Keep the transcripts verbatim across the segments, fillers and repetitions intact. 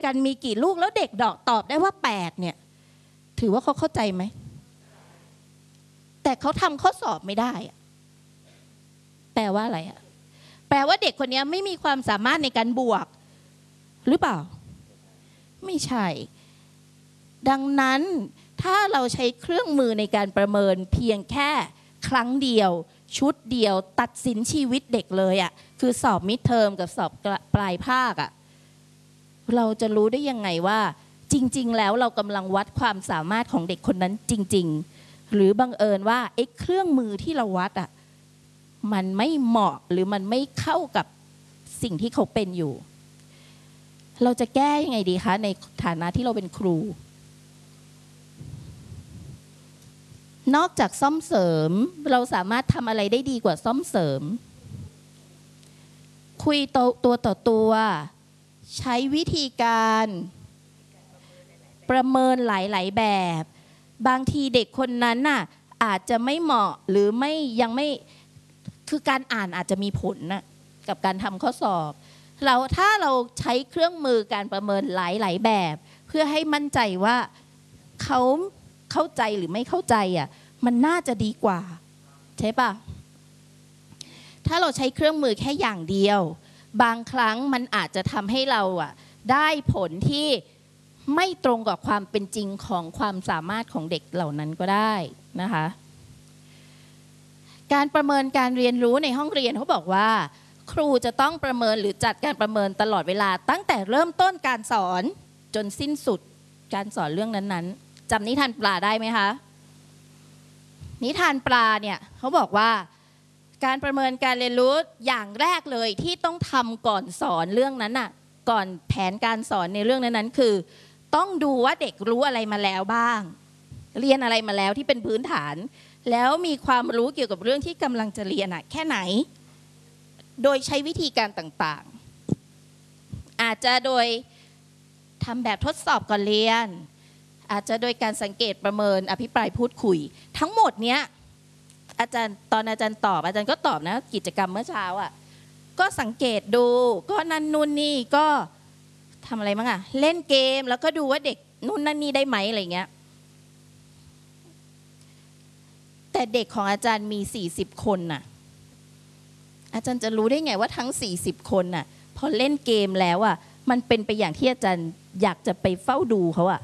กันมีกี่ลูกแล้วเด็กดอกตอบได้ว่าแปดเนี่ยถือว่าเขาเข้าใจไหมแต่เขาทำข้อสอบไม่ได้แปลว่าอะไรอะแปลว่าเด็กคนนี้ไม่มีความสามารถในการบวกหรือเปล่าไม่ใช่ดังนั้นถ้าเราใช้เครื่องมือในการประเมินเพียงแค่ครั้งเดียวชุดเดียวตัดสินชีวิตเด็กเลยอะคือสอบมิดเทอมกับสอบปลายภาคอะเราจะรู้ได้ยังไงว่าจริงๆแล้วเรากำลังวัดความสามารถของเด็กคนนั้นจริงๆหรือบังเอิญว่าไอ้เครื่องมือที่เราวัดอะมันไม่เหมาะหรือมันไม่เข้ากับสิ่งที่เขาเป็นอยู่เราจะแก้ยังไงดีคะในฐานะที่เราเป็นครูนอกจากซ่อมเสริมเราสามารถทำอะไรได้ดีกว่าซ่อมเสริมคุยตัวต่อตัวใช้วิธีการประเมินหลายๆแบบบางทีเด็กคนนั้นน่ะอาจจะไม่เหมาะหรือไม่ยังไม่คือการอ่านอาจจะมีผลนะกับการทำข้อสอบเราถ้าเราใช้เครื่องมือการประเมินหลายๆแบบเพื่อให้มั่นใจว่าเขาเข้าใจหรือไม่เข้าใจอ่ะมันน่าจะดีกว่าใช่ปะถ้าเราใช้เครื่องมือแค่อย่างเดียวบางครั้งมันอาจจะทำให้เราอ่ะได้ผลที่ไม่ตรงกับความเป็นจริงของความสามารถของเด็กเหล่านั้นก็ได้นะคะการประเมินการเรียนรู้ในห้องเรียนเขาบอกว่าครูจะต้องประเมินหรือจัดการประเมินตลอดเวลาตั้งแต่เริ่มต้นการสอนจนสิ้นสุดการสอนเรื่องนั้นๆจำนิทานปลาได้ไหมคะนิทานปลาเนี่ยเขาบอกว่าการประเมินการเรียนรู้อย่างแรกเลยที่ต้องทำก่อนสอนเรื่องนั้นน่ะก่อนแผนการสอนในเรื่องนั้นๆคือต้องดูว่าเด็กรู้อะไรมาแล้วบ้างเรียนอะไรมาแล้วที่เป็นพื้นฐานแล้วมีความรู้เกี่ยวกับเรื่องที่กำลังจะเรียนอะแค่ไหนโดยใช้วิธีการต่างๆอาจจะโดยทำแบบทดสอบก่อนเรียนอาจจะโดยการสังเกตประเมินอภิปรายพูดคุยทั้งหมดเนี้ยอาจารย์ตอนอาจารย์ตอบอาจารย์ก็ตอบนะกิจกรรมเมื่อเช้าอ่ะก็สังเกตดูก็นั่นนู่นนี่ก็ทำอะไรบ้างอ่ะเล่นเกมแล้วก็ดูว่าเด็กนู่นนั่นนี่ได้ไหมอะไรเงี้ยแต่เด็กของอาจารย์มีสี่สิบคนน่ะอาจารย์จะรู้ได้ไงว่าทั้งสี่สิบคนน่ะพอเล่นเกมแล้วอ่ะมันเป็นไปอย่างที่อาจารย์อยากจะไปเฝ้าดูเขาอ่ะ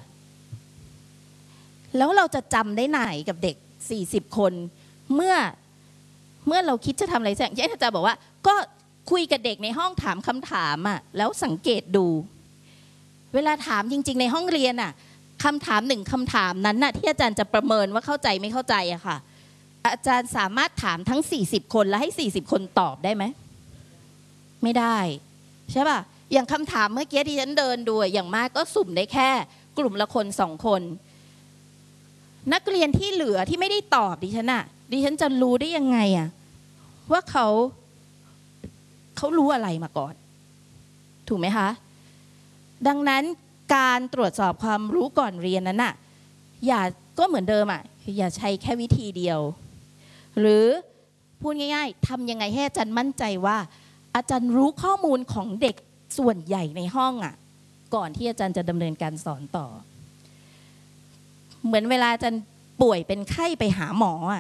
แล้วเราจะจำได้ไหนกับเด็กสี่สิบคนเมื่อเมื่อเราคิดจะทำอะไรสักอย่างอาจารย์บอกว่าก็คุยกับเด็กในห้องถามคำถามอ่ะแล้วสังเกตดูเวลาถามจริงๆในห้องเรียนอ่ะคำถามหนึ่งคำถามนั้นน่ะที่อาจารย์จะประเมินว่าเข้าใจไม่เข้าใจอะค่ะอาจารย์สามารถถามทั้งสี่สิบคนแล้วให้สี่สิบคนตอบได้ไหมไม่ได้ใช่ป่ะอย่างคำถามเมื่อกี้ที่ฉันเดินดูอย่างมากก็สุ่มได้แค่กลุ่มละคนสองคนนักเรียนที่เหลือที่ไม่ได้ตอบดิฉันอะดิฉันจะรู้ได้ยังไงอะว่าเขาเขารู้อะไรมาก่อนถูกไหมคะดังนั้นการตรวจสอบความรู้ก่อนเรียนนั้นอะอย่าก็เหมือนเดิมอะอย่าใช้แค่วิธีเดียวหรือพูดง่ายๆทำยังไงให้อาจารย์มั่นใจว่าอาจารย์รู้ข้อมูลของเด็กส่วนใหญ่ในห้องอะก่อนที่อาจารย์จะดำเนินการสอนต่อเหมือนเวลาอาจารย์ป่วยเป็นไข้ไปหาหมออะ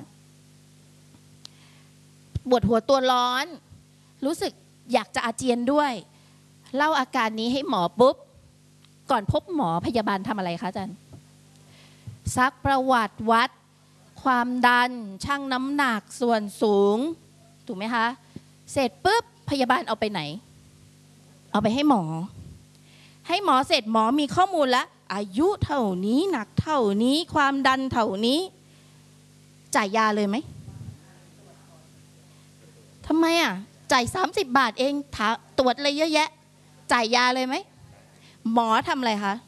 ปวดหัวตัวร้อนรู้สึกอยากจะอาเจียนด้วยเล่าอาการนี้ให้หมอปุ๊บก่อนพบหมอพยาบาลทำอะไรคะอาจารย์ซักประวัติวัดความดันชั่งน้ำหนักส่วนสูงถูกไหมคะเสร็จปุ๊บพยาบาลเอาไปไหนเอาไปให้หมอให้หมอเสร็จหมอมีข้อมูลแล้วอายุเท่านี้หนักเท่านี้ความดันเท่านี้จ่ายยาเลยไหมทำไมอ่ะจ่ายสามสิบบาทเองตรวจอะไรเยอะแยะจ่ายยาเลยไหมหมอทำอะไรคะ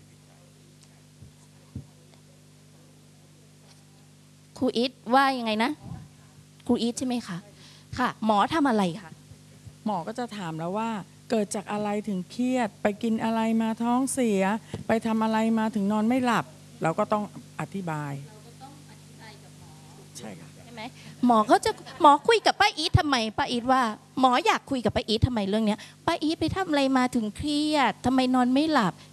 ครูอีทว่ายังไงนะครูอีทใช่ไหมคะค่ะหมอทำอะไรคะหมอก็จะถามแล้วว่าเกิดจากอะไรถึงเครียดไปกินอะไรมาท้องเสียไปทำอะไรมาถึงนอนไม่หลับเราก็ต้องอธิบายเราก็ต้องอธิบายกับหมอใช่ค่ะใช่ไหมหมอเขาจะหมอคุยกับป้าอีททำไมป้าอีทว่าหมออยากคุยกับป้าอีททำไมเรื่องนี้ป้าอีทไปทำอะไรมาถึงเครียดทำไมนอนไม่หลับ